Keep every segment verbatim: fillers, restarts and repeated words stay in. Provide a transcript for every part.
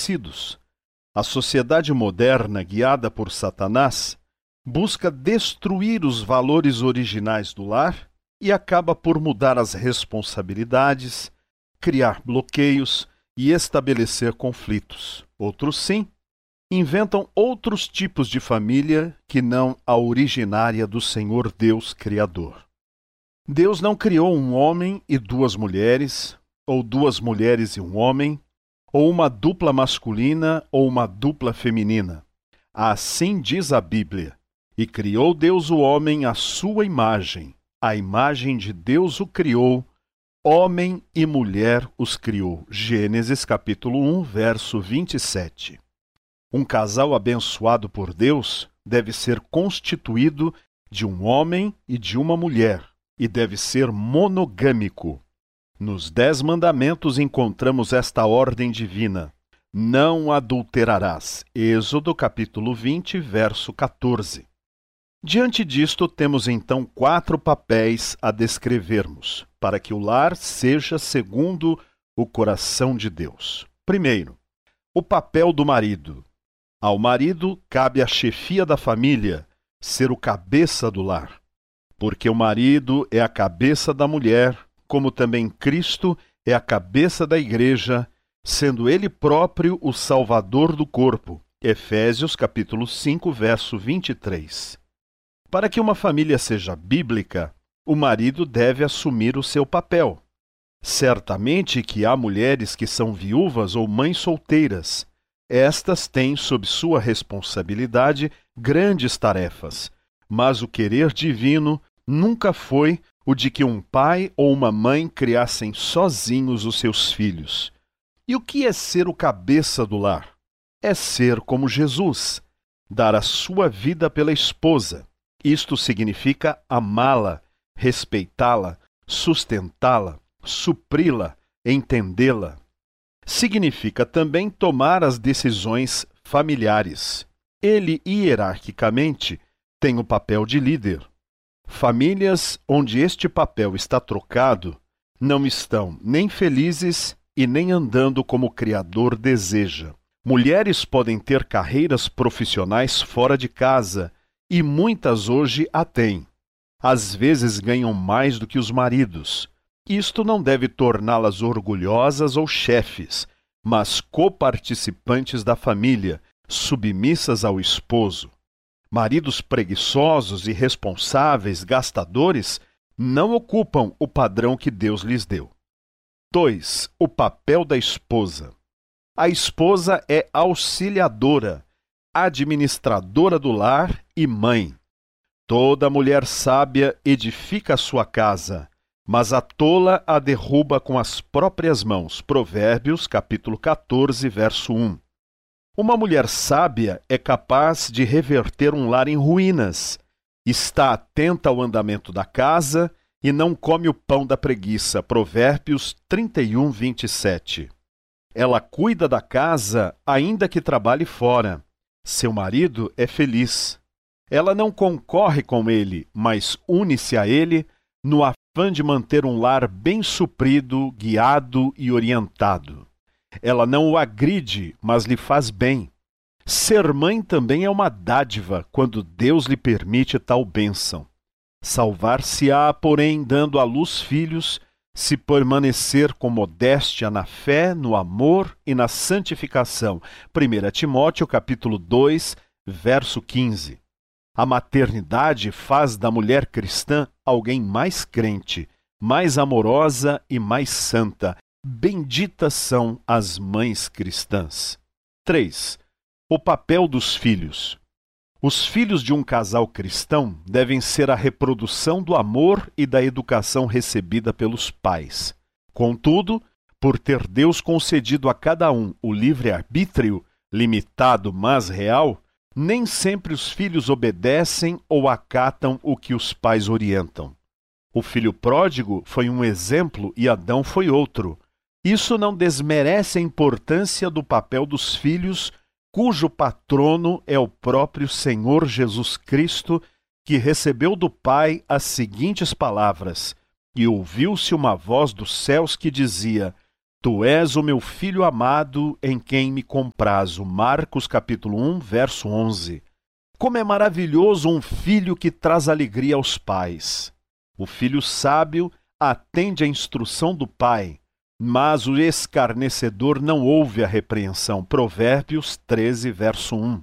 estabelecidos. A sociedade moderna, guiada por Satanás, busca destruir os valores originais do lar e acaba por mudar as responsabilidades, criar bloqueios e estabelecer conflitos. Outros, sim, inventam outros tipos de família que não a originária do Senhor Deus Criador. Deus não criou um homem e duas mulheres, ou duas mulheres e um homem, ou uma dupla masculina ou uma dupla feminina. Assim diz a Bíblia: e criou Deus o homem à sua imagem, a imagem de Deus o criou, homem e mulher os criou. Gênesis capítulo um, verso vinte e sete. Um casal abençoado por Deus deve ser constituído de um homem e de uma mulher, e deve ser monogâmico. Nos Dez Mandamentos encontramos esta ordem divina: não adulterarás. Êxodo capítulo vinte, verso quatorze. Diante disto, temos então quatro papéis a descrevermos, para que o lar seja segundo o coração de Deus. Primeiro, o papel do marido. Ao marido cabe a chefia da família, ser o cabeça do lar, porque o marido é a cabeça da mulher, como também Cristo é a cabeça da igreja, sendo ele próprio o salvador do corpo. Efésios capítulo cinco, verso vinte e três. Para que uma família seja bíblica, o marido deve assumir o seu papel. Certamente que há mulheres que são viúvas ou mães solteiras. Estas têm sob sua responsabilidade grandes tarefas, mas o querer divino nunca foi o de que um pai ou uma mãe criassem sozinhos os seus filhos. E o que é ser o cabeça do lar? É ser como Jesus, dar a sua vida pela esposa. Isto significa amá-la, respeitá-la, sustentá-la, supri-la, entendê-la. Significa também tomar as decisões familiares. Ele, hierarquicamente, tem o papel de líder. Famílias onde este papel está trocado não estão nem felizes e nem andando como o Criador deseja. Mulheres podem ter carreiras profissionais fora de casa, e muitas hoje a têm. Às vezes ganham mais do que os maridos. Isto não deve torná-las orgulhosas ou chefes, mas coparticipantes da família, submissas ao esposo. Maridos preguiçosos, irresponsáveis, gastadores, não ocupam o padrão que Deus lhes deu. dois. O papel da esposa. A esposa é auxiliadora, administradora do lar e mãe. Toda mulher sábia edifica a sua casa, mas a tola a derruba com as próprias mãos. Provérbios, capítulo quatorze, verso um. Uma mulher sábia é capaz de reverter um lar em ruínas, está atenta ao andamento da casa e não come o pão da preguiça. Provérbios trinta e um, vinte e sete. Ela cuida da casa ainda que trabalhe fora. Seu marido é feliz. Ela não concorre com ele, mas une-se a ele no afã de manter um lar bem suprido, guiado e orientado. Ela não o agride, mas lhe faz bem. Ser mãe também é uma dádiva quando Deus lhe permite tal bênção. Salvar-se-á, porém, dando à luz filhos, se permanecer com modéstia na fé, no amor e na santificação. primeira Timóteo, capítulo dois, verso quinze. A maternidade faz da mulher cristã alguém mais crente, mais amorosa e mais santa. Benditas são as mães cristãs. três. O papel dos filhos. Os filhos de um casal cristão devem ser a reprodução do amor e da educação recebida pelos pais. Contudo, por ter Deus concedido a cada um o livre-arbítrio, limitado mas real, nem sempre os filhos obedecem ou acatam o que os pais orientam. O filho pródigo foi um exemplo e Adão foi outro. Isso não desmerece a importância do papel dos filhos, cujo patrono é o próprio Senhor Jesus Cristo, que recebeu do Pai as seguintes palavras: e ouviu-se uma voz dos céus que dizia: Tu és o meu filho amado, em quem me comprazo. Marcos capítulo um, verso onze. Como é maravilhoso um filho que traz alegria aos pais. O filho sábio atende à instrução do pai, mas o escarnecedor não ouve a repreensão. Provérbios treze, verso um.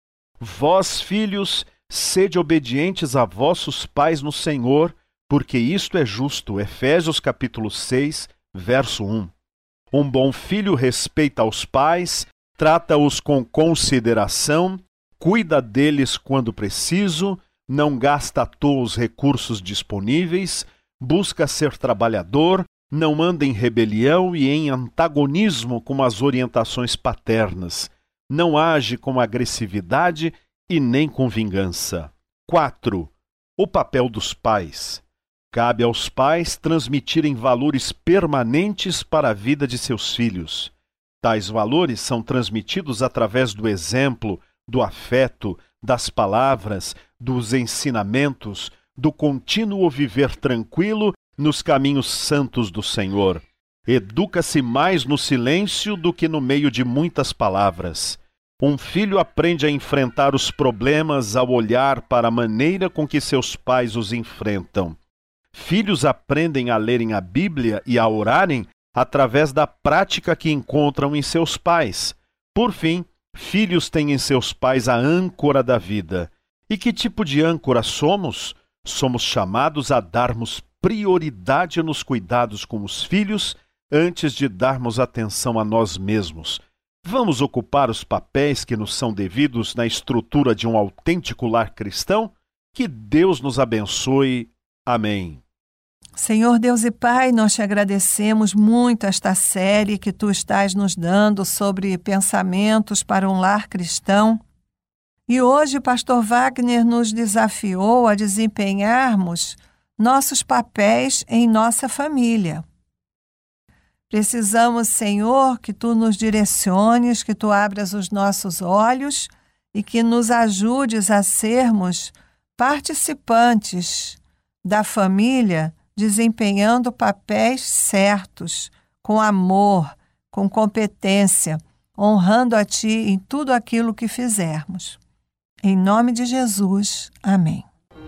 Vós, filhos, sede obedientes a vossos pais no Senhor, porque isto é justo. Efésios capítulo seis, verso um. Um bom filho respeita os pais, trata-os com consideração, cuida deles quando preciso, não gasta à toa os recursos disponíveis, busca ser trabalhador, não anda em rebelião e em antagonismo com as orientações paternas, não age com agressividade e nem com vingança. quatro. O papel dos pais. Cabe aos pais transmitirem valores permanentes para a vida de seus filhos. Tais valores são transmitidos através do exemplo, do afeto, das palavras, dos ensinamentos, do contínuo viver tranquilo nos caminhos santos do Senhor. Educa-se mais no silêncio do que no meio de muitas palavras. Um filho aprende a enfrentar os problemas ao olhar para a maneira com que seus pais os enfrentam. Filhos aprendem a lerem a Bíblia e a orarem através da prática que encontram em seus pais. Por fim, filhos têm em seus pais a âncora da vida. E que tipo de âncora somos? Somos chamados a darmos prioridade nos cuidados com os filhos antes de darmos atenção a nós mesmos. Vamos ocupar os papéis que nos são devidos na estrutura de um autêntico lar cristão? Que Deus nos abençoe. Amém. Senhor Deus e Pai, nós te agradecemos muito esta série que tu estás nos dando sobre pensamentos para um lar cristão. E hoje o pastor Wagner nos desafiou a desempenharmos nossos papéis em nossa família. Precisamos, Senhor, que tu nos direciones, que tu abras os nossos olhos e que nos ajudes a sermos participantes da família, desempenhando papéis certos, com amor, com competência, honrando a ti em tudo aquilo que fizermos. Em nome de Jesus, amém.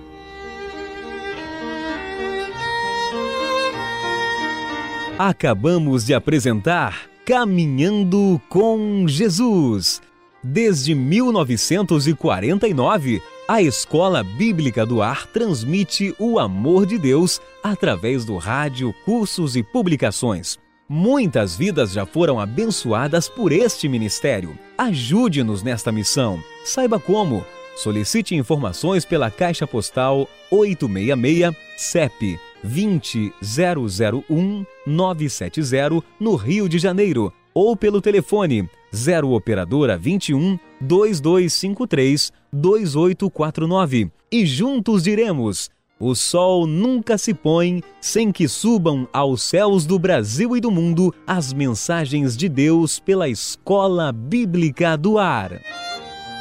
Acabamos de apresentar Caminhando com Jesus. Desde mil novecentos e quarenta e nove, a Escola Bíblica do Ar transmite o amor de Deus através do rádio, cursos e publicações. Muitas vidas já foram abençoadas por este ministério. Ajude-nos nesta missão. Saiba como. Solicite informações pela Caixa Postal oitocentos e sessenta e seis, C E P vinte zero zero um nove sete zero, no Rio de Janeiro, ou pelo telefone zero operadora vinte e um, dois dois cinco três, dois oito quatro nove. E juntos diremos: o sol nunca se põe sem que subam aos céus do Brasil e do mundo as mensagens de Deus pela Escola Bíblica do Ar.